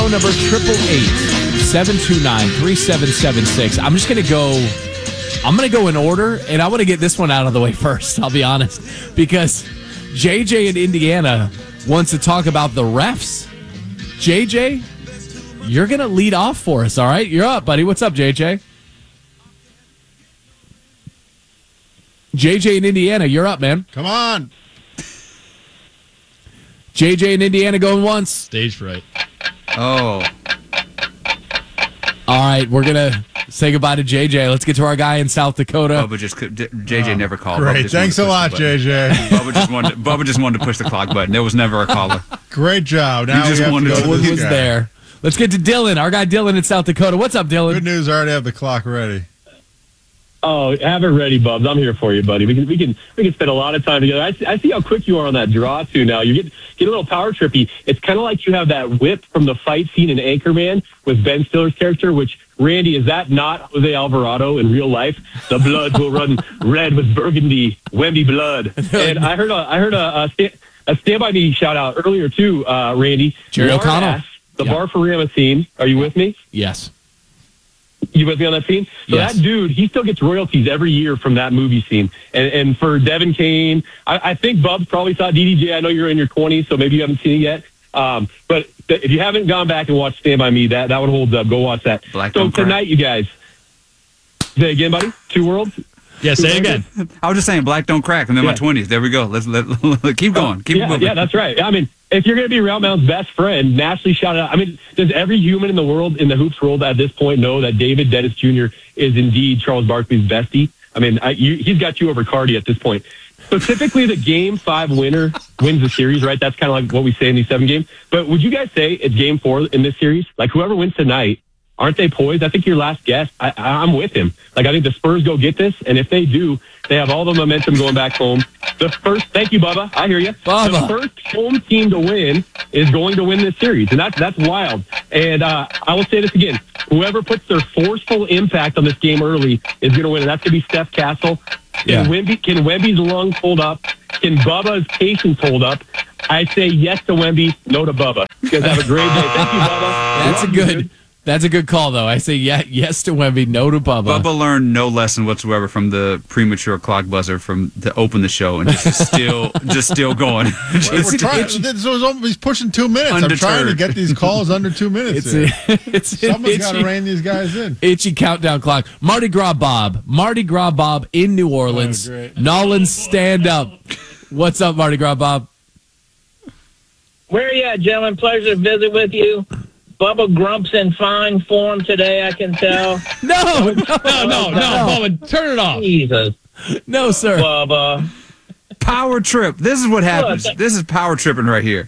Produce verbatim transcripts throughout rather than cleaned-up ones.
Phone number triple eight seven two nine three seven seven six. I'm just gonna go. I'm gonna go in order, and I want to get this one out of the way first. I'll be honest, because J J in Indiana wants to talk about the refs. J J, you're gonna lead off for us. All right, you're up, buddy. What's up, J J? J J in Indiana, you're up, man. Come on. J J in Indiana going once. Stage fright. Oh. All right, we're going to say goodbye to J J. Let's get to our guy in South Dakota. Bubba just could, J J oh, never called. Great. Thanks a lot, J J. Bubba just, wanted, Bubba just wanted to push the clock button. There was never a caller. Great job. Now you just we wanted to to go to was there. Let's get to Dylan, our guy Dylan in South Dakota. What's up, Dylan? Good news, I already have the clock ready. Oh, have it ready, Bubs. I'm here for you, buddy. We can we can we can spend a lot of time together. I see, I see how quick you are on that draw too. Now you get get a little power trippy. It's kind of like you have that whip from the fight scene in Anchorman with Ben Stiller's character. Which Randy, is that not Jose Alvarado in real life? The blood will run red with burgundy, Wemby blood. And I heard a I heard a, a, stand, a Stand By Me shout out earlier too, uh, Randy. Jerry Lard O'Connell. Ass, the Yeah. Bar for Rama scene. Are you with me? Yes. You with me on that scene? So Yes. that dude, he still gets royalties every year from that movie scene. And and for Devin Kane, I, I think Bubs probably saw D D J. I know you're in your twenties, so maybe you haven't seen it yet. Um, but th- if you haven't gone back and watched Stand By Me, that, that one holds up. Go watch that. Black so Don't Crack. tonight, you guys, say again, buddy? Two worlds? Yeah, say it again. I was just saying, black don't crack. I'm in my Yeah. twenties. There we go. Let's let, let keep going. Keep yeah, moving. yeah, that's right. I mean, if you're going to be Round Mound's best friend, nationally shout out. I mean, does every human in the world, in the hoops world at this point, know that David Dennis Junior is indeed Charles Barkley's bestie? I mean, I, you, he's got you over Cardi at this point. Specifically, the game five winner wins the series, right? That's kind of like what we say in these seven games. But would you guys say it's game four in this series? Like, whoever wins tonight, aren't they poised? I think your last guess, I, I'm with him. Like, I think the Spurs go get this, and if they do, they have all the momentum going back home. The first, thank you, Bubba. I hear you. Bubba. The first home team to win is going to win this series, and that's that's wild. And uh, I will say this again: whoever puts their forceful impact on this game early is going to win, and that's going to be Steph Castle. Can Yeah. Wemby, can Wemby's lungs hold up? Can Bubba's patience hold up? I say yes to Wemby, no to Bubba. You guys have a great day. Thank you, Bubba. That's a Love you, good. dude. That's a good call, though. I say yeah, yes to Wemby, no to Bubba. Bubba learned no lesson whatsoever from the premature clock buzzer from to open the show, and just is still just still going. We're trying, so it's almost, he's pushing two minutes. I'm trying to get these calls under two minutes. It's here. a, it's Someone's got to itchy, rein these guys in. itchy countdown clock. Mardi Gras Bob, Mardi Gras Bob in New Orleans. Oh, great. Nolan, stand up. What's up, Mardi Gras Bob? Where are you at, gentlemen? Pleasure to visit with you. Bubba Grump's in fine form today, I can tell. No, no, No, no, no, Bubba, turn it off. Jesus, no, sir. Bubba. Power trip. This is what happens. Look. This is power tripping right here.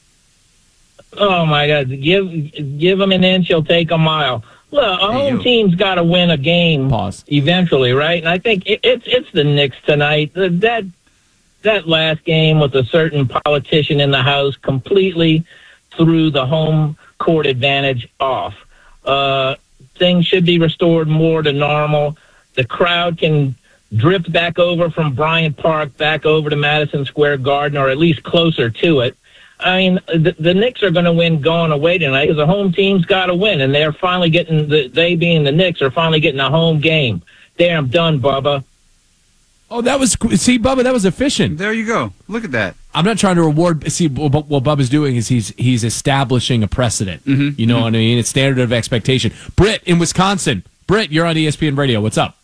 Oh, my God. Give give him an inch, he'll take a mile. Look, a Hey, home yo. team's got to win a game Pause. eventually, right? And I think it, it's it's the Knicks tonight. The- That, that last game with a certain politician in the House completely threw the home court advantage off. Uh, things should be restored more to normal. The crowd can drift back over from Bryant Park back over to Madison Square Garden, or at least closer to it. I mean, the, the Knicks are going to win going away tonight because the home team's got to win, and they're finally getting, the, they being the Knicks, are finally getting a home game. There, I'm done, Bubba. Oh, that was see, Bubba. That was efficient. There you go. Look at that. I'm not trying to reward. See, what what Bubba's doing is he's he's establishing a precedent. Mm-hmm. You know what I mean? It's standard of expectation. Britt in Wisconsin. Britt, you're on E S P N Radio. What's up?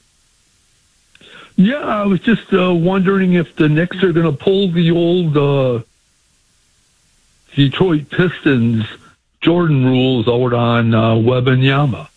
Yeah, I was just uh, wondering if the Knicks are going to pull the old uh, Detroit Pistons Jordan rules out on uh, Wembanyama.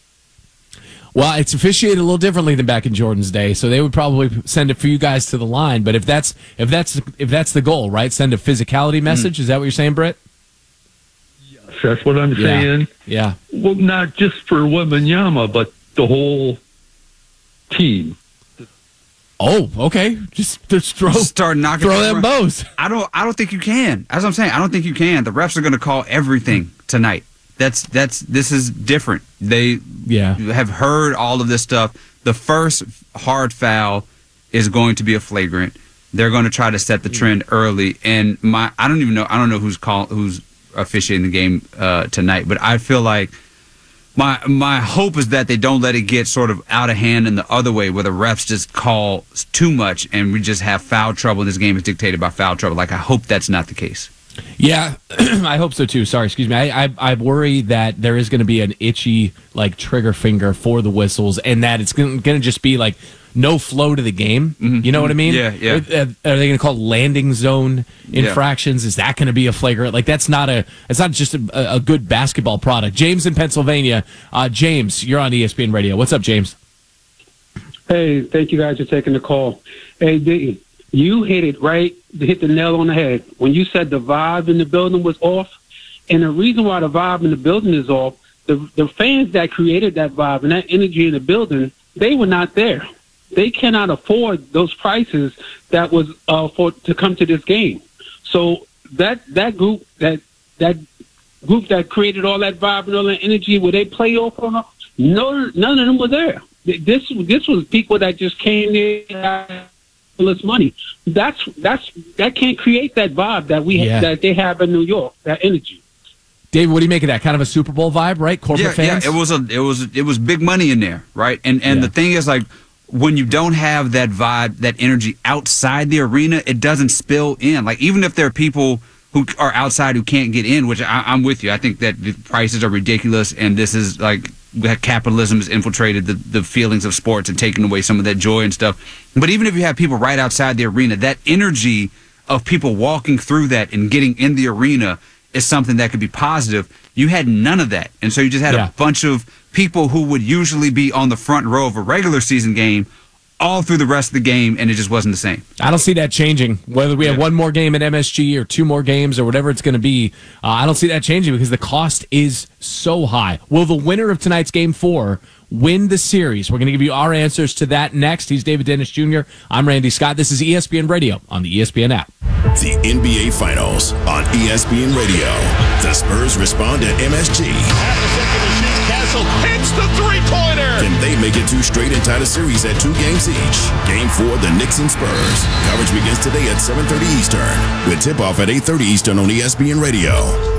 Well, it's officiated a little differently than back in Jordan's day, so they would probably send it for you guys to the line. But if that's if that's if that's the goal, right? Send a physicality message. Mm. Is that what you're saying, Britt? Yes, that's what I'm Yeah. saying. Yeah. Well, not just for Wembanyama, but the whole team. Oh, okay. Just, just throw Start knocking. throw them bows. I don't. I don't think you can. As I'm saying, I don't think you can. The refs are going to call everything tonight. That's that's. This is different. They Yeah. have heard all of this stuff. The first hard foul is going to be a flagrant. They're going to try to set the trend early. And my, I don't even know. I don't know who's call who's officiating the game uh, tonight. But I feel like my my hope is that they don't let it get sort of out of hand in the other way, where the refs just call too much and we just have foul trouble. And this game is dictated by foul trouble. Like, I hope that's not the case. Yeah, I hope so too. Sorry, excuse me. I, I I worry that there is going to be an itchy like trigger finger for the whistles, and that it's going to just be like no flow to the game. Mm-hmm. You know what I mean? Yeah, yeah. Are, are they going to call landing zone infractions? Yeah. Is that going to be a flagrant? Like, that's not a. It's not just a, a good basketball product. James in Pennsylvania. Uh, James, you're on E S P N Radio. What's up, James? Hey, thank you guys for taking the call. Hey, D, you hit it right, hit the nail on the head when you said the vibe in the building was off. And the reason why the vibe in the building is off, the the fans that created that vibe and that energy in the building, they were not there. They cannot afford those prices that was uh, for to come to this game. So that that group that that group that created all that vibe and all that energy, where they play off on, no, none of them were there. This this was people that just came there. This money, that's that's that can't create that vibe that we yeah. that they have in New York. That energy. David, what do you make of that? Kind of a Super Bowl vibe, right? Corporate yeah, fans. Yeah, it was a it was it was big money in there, right? And and yeah. the thing is, like, when you don't have that vibe, that energy outside the arena, it doesn't spill in. Like, even if there are people who are outside who can't get in, which I, I'm with you. I think that the prices are ridiculous, and this is like capitalism has infiltrated the, the feelings of sports and taken away some of that joy and stuff. But even if you have people right outside the arena, that energy of people walking through that and getting in the arena is something that could be positive. You had none of that. And so you just had yeah. a bunch of people who would usually be on the front row of a regular season game all through the rest of the game, and it just wasn't the same. I don't see that changing. Whether we have yeah. one more game at M S G or two more games or whatever it's going to be, uh, I don't see that changing because the cost is so high. Will the winner of tonight's game four win the series? We're going to give you our answers to that next. He's David Dennis Junior I'm Randy Scott. This is E S P N Radio on the E S P N app. The N B A Finals on E S P N Radio. The Spurs respond to M S G. Half a second to shoot. Castle hits the three-pointer. Can they make it two straight and tie the series at two games each? Game four, the Knicks and Spurs. Coverage begins today at seven thirty Eastern with tip-off at eight thirty Eastern on E S P N Radio.